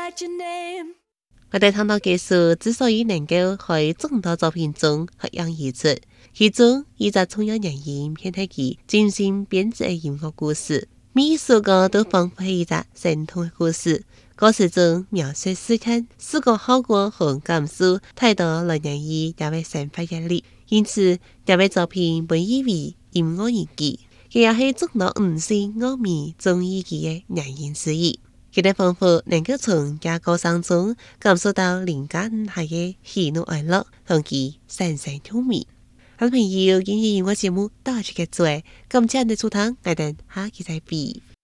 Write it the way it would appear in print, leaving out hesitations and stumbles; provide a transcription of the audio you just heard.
我哋睇到技術之所以能夠喺眾多作品中發揚而出，其中以集充有人言偏係其精心編織嘅音樂故事，每一首歌都仿佛係一個生動嘅故事。歌詞中描述事件、視覺效果和感受，太多來源於這位生活經歷，因此這位作品被譽為音樂日記，佢也係眾多五星樂迷中意佢嘅原因之一。佢哋仿佛能夠從這歌聲中感受到靈感下嘅喜怒哀樂，同其深深共鳴。好朋友，今日音樂節目到此結束，感謝你收聽，我哋下期再會。